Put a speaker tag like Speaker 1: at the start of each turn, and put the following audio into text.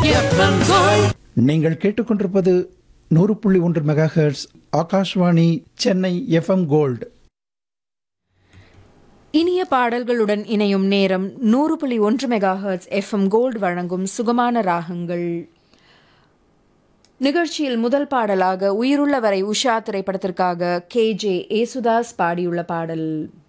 Speaker 1: FM Gold.
Speaker 2: நீங்கள் கேட்டுக்கொண்டிருப்பது 100.1 megahertz Akashvani Chennai FM gold.
Speaker 3: இனிய பாடல்களுடன் இணையும் நேரம் 100.1 மெகாஹெர்ட்ஸ் எஃப்எம் கோல்டு வழங்கும் சுகமான ராகங்கள். நிகழ்ச்சியில் முதல் பாடலாக உயிருள்ளவரை உஷா திரைப்படத்திற்காக KJ ஏசுதாஸ் பாடியுள்ள பாடல்.